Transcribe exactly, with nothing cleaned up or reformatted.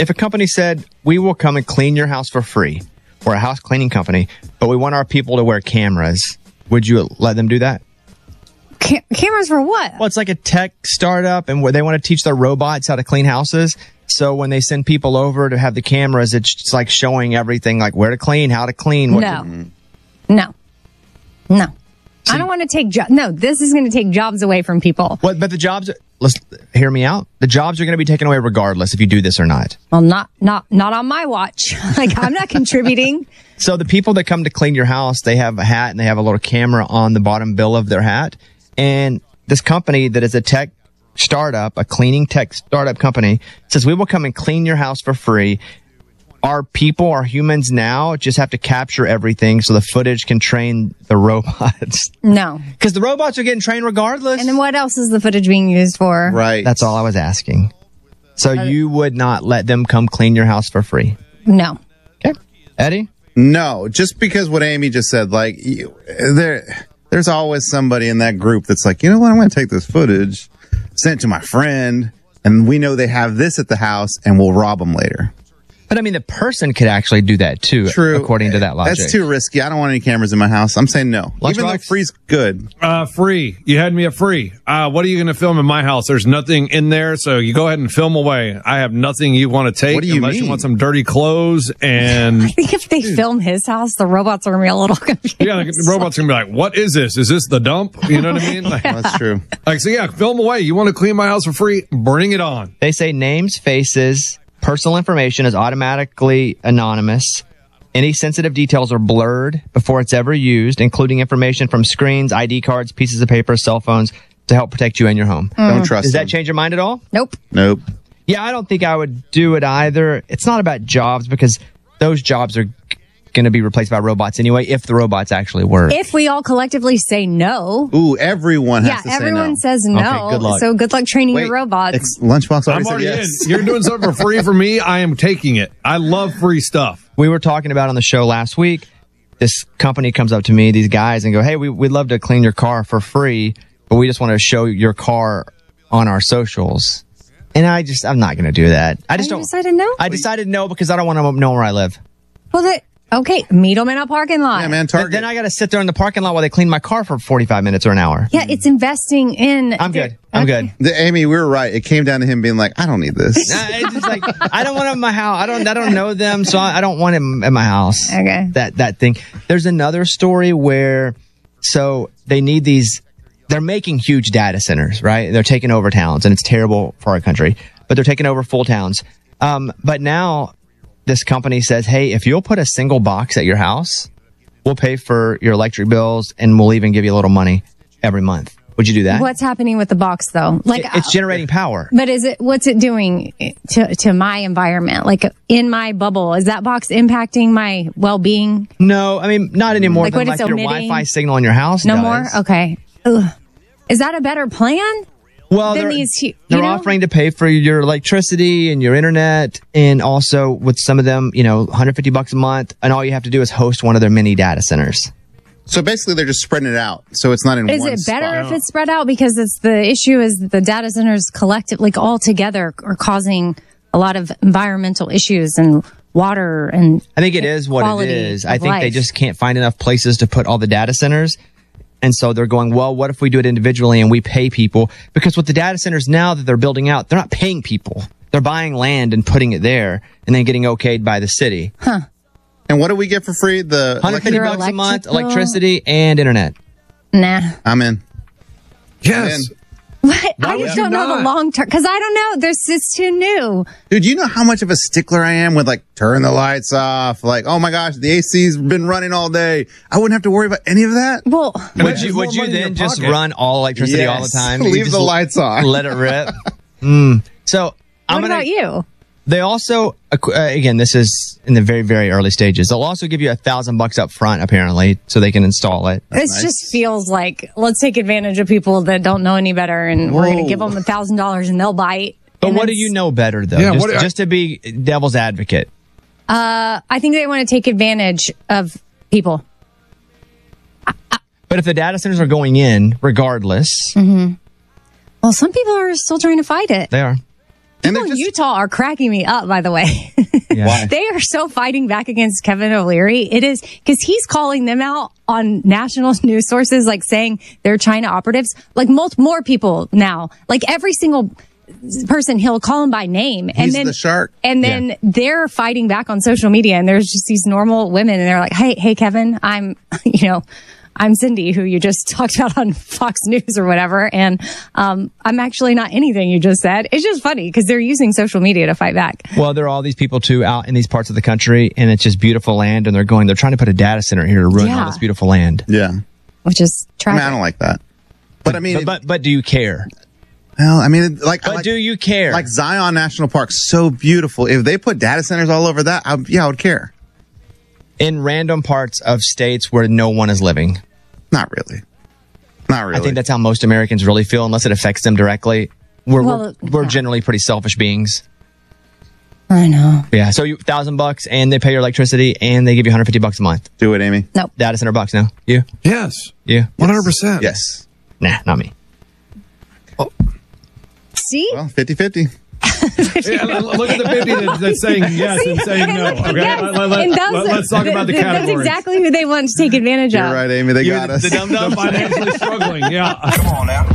If a company said, we will come and clean your house for free, we're a house cleaning company, but we want our people to wear cameras, would you let them do that? Cam- cameras for what? Well, it's like a tech startup, and where they want to teach their robots how to clean houses. So when they send people over to have the cameras, it's just like showing everything, like where to clean, how to clean. What No. to- No. No. I don't want to take jobs. No, this is going to take jobs away from people. What? But the jobs, let's hear me out. The jobs are going to be taken away regardless if you do this or not. Well, not not not on my watch. Like, I'm not contributing. So the people that come to clean your house, they have a hat and they have a little camera on the bottom bill of their hat. And this company that is a tech startup, a cleaning tech startup company, says, we will come and clean your house for free. Our people, our humans now just have to capture everything so the footage can train the robots. No. Because the robots are getting trained regardless. And then what else is the footage being used for? Right. That's all I was asking. So you would not let them come clean your house for free? No. Okay. Eddie? No, just because what Amy just said, like, you, there, there's always somebody in that group that's like, you know what, I'm going to take this footage, send it to my friend, and we know they have this at the house, and we'll rob them later. But I mean, the person could actually do that too, True. according to that logic. That's too risky. I don't want any cameras in my house. I'm saying no. Lunchbox? Even though free's good. Uh, free. You had me at free. Uh, what are you going to film in my house? There's nothing in there, so you go ahead and film away. I have nothing you want to take. What do you unless mean? you want some dirty clothes and I think if they film his house, the robots are going to be a little confused. yeah, like, the robot's going to be like, what is this? Is this the dump? You know what I mean? Like, Well, that's true. like, so yeah, film away. You want to clean my house for free? Bring it on. They say names, faces, personal information is automatically anonymous. Any sensitive details are blurred before it's ever used, including information from screens, I D cards, pieces of paper, cell phones to help protect you and your home. Don't trust Does that them. change your mind at all? Nope. Nope. Yeah, I don't think I would do it either. It's not about jobs because those jobs are going to be replaced by robots anyway, if the robots actually work. If we all collectively say no. Ooh, everyone has Yeah, to say everyone no. says no. Okay, good luck. So good luck training Wait, your robots. It's, Lunchbox already I'm said already yes. in. You're doing something for free for me. I am taking it. I love free stuff. We were talking about on the show last week, this company comes up to me, these guys, and go, hey, we, we'd love to clean your car for free, but we just want to show your car on our socials. And I just, I'm not going to do that. I just you don't. decided no? I decided no because I don't want to know where I live. Well, they, okay, meet them in a parking lot. Yeah, man, Then, Target. then I got to sit there in the parking lot while they clean my car for forty-five minutes or an hour. Yeah, it's investing in. I'm good. I'm Okay. good. The, Amy, we were right. It came down to him being like, I don't need this. Uh, it's just like I don't want them in my house. I don't. I don't know them, so I, I don't want him in my house. Okay. That that thing. There's another story where, so they need these. They're making huge data centers, right? They're taking over towns, and it's terrible for our country. But they're taking over full towns. Um, but now this company says, hey, if you'll put a single box at your house, we'll pay for your electric bills, and we'll even give you a little money every month. Would you do that? What's happening with the box, though? Like, It's generating power. but is it? What's it doing to to my environment? Like in my bubble, is that box impacting my well being? No, I mean, not anymore Like than what like it's your omitting? Wi-Fi signal in your house No does. more. Okay. Ugh. Is that a better plan? Well, Then they're, these hu- you they're know? offering to pay for your electricity and your internet, and also with some of them, you know, one hundred fifty bucks a month, and all you have to do is host one of their mini data centers. So basically, they're just spreading it out. So it's not in Is one it better spot. if it's spread out? Because it's the issue is the data centers collective, like all together, are causing a lot of environmental issues and water and. I think it is what it quality is. of I think they life. just can't find enough places to put all the data centers. And so they're going, well, what if we do it individually and we pay people? Because with the data centers now that they're building out, they're not paying people. They're buying land and putting it there and then getting okayed by the city. And what do we get for free? The one hundred fifty Your bucks a month, electric bill? electricity and internet. Nah. I'm in. Yes. Man. What? I would just you don't know the not? long term because I don't know. There's it's too new. Dude, you know how much of a stickler I am with like turn the lights off? Like, oh my gosh, the A C's been running all day. I wouldn't have to worry about any of that. Well, And Would that's you just would more you money in then your just pocket. run all electricity all the Yes. time? You Leave just the lights on. Let it rip. mm. So I'm what gonna, about you? They also, uh, again, this is in the very, very early stages. They'll also give you a thousand bucks up front, apparently, so they can install it. It nice. just feels like let's take advantage of people that don't know any better, and we're going Whoa. to give them a thousand dollars, and they'll bite. But And what do it's- you know better, though? Yeah, just, what do I- just to be devil's advocate. Uh, I think they want to take advantage of people. But if the data centers are going in, regardless, Well, some people are still trying to fight it. they are. And People they're in just, Utah are cracking me up, by the way. Yeah. Why? They are so fighting back against Kevin O'Leary. It is because he's calling them out on national news sources, like saying they're China operatives. Like multi- more people now, like every single person, he'll call them by name. And He's then the shark. And then Yeah. they're fighting back on social media, and there's just these normal women, and they're like, "Hey, hey, Kevin, I'm, you know." I'm Cindy, who you just talked about on Fox News or whatever. And um, I'm actually not anything you just said. It's just funny because they're using social media to fight back. Well, there are all these people too out in these parts of the country, and it's just beautiful land, and they're going, they're trying to put a data center here to ruin Yeah. all this beautiful land. Yeah. Which is I tragic. mean, I don't like that. But I mean, But, but, but do you care? well, I mean, like, But like, do you care? like Zion National Park, so beautiful. If they put data centers all over that, I, yeah, I would care. In random parts of states where no one is living. Not really. Not really. I think that's how most Americans really feel, unless it affects them directly. We're, Well, we're, we're yeah. generally pretty selfish beings. I know. Yeah. So you thousand bucks, and they pay your electricity, and they give you one hundred fifty bucks a month. Do it, Amy. Nope. Data center bucks. No, you, Yes. you. one hundred percent. Yes. Nah, not me. See? Well, fifty-fifty. Yeah, l- look at the fifty that, that's saying yes and saying no. Look, Okay, yes, let, let, and those- let, us talk about the th- th- categories. That's exactly who they want to take advantage You're of. right, Amy. They You're got the- us. the dum-dum. The financially struggling. Yeah. Come on now.